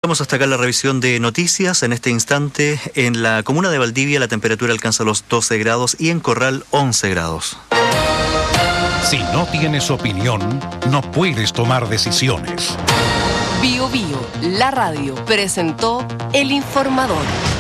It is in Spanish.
Vamos hasta acá la revisión de noticias. En este instante, en la comuna de Valdivia, la temperatura alcanza los 12 grados y en Corral 11 grados. Si no tienes opinión, no puedes tomar decisiones. Bio Bio, la radio, presentó El Informador.